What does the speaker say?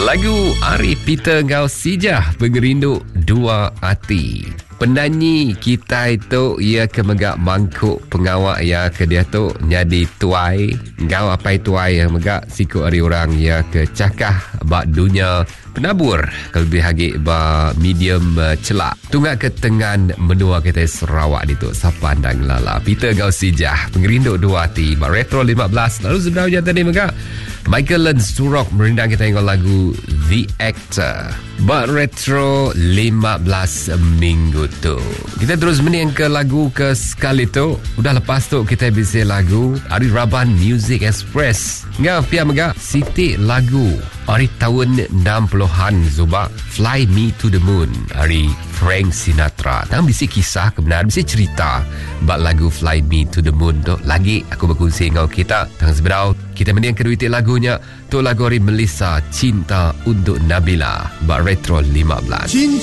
Lagu Arif Peter Gausijah, Pengerinduk Dua Hati. Penyanyi kita itu ia kemegak mangkuk pengawak ya ke dia tu nyadi tuai ngau apa tuai yang megak siku ari orang ya ke cakah bak dunia penabur kelebih hagi ba medium celak tunggak ke tengan menua kita Sarawak ditu sapandang lala Peter Gausijah, Pengerinduk Dua Hati ba Retro 15. Lalu sebenarnya tadi megak Michael Learns to Rock merindang kita tengok lagu The Actor ba Retro 15 minggu tu. Kita terus meniang ke lagu ke sekali tu. Udah lepas tu kita bisa lagu Ari Raban Music Express. Ngah pia mega Siti lagu Ari tahun 60-an Zuba Fly Me to the Moon Ari Frank Sinatra. Tang bisi kisah kebenaran, bisi cerita bak lagu Fly Me to the Moon tu. Lagi aku berkongsi dengan kita tang sebenarnya kita meniang kedua lagunya tu lagu Ari Melissa Cinta untuk Nabila bak Retro 15.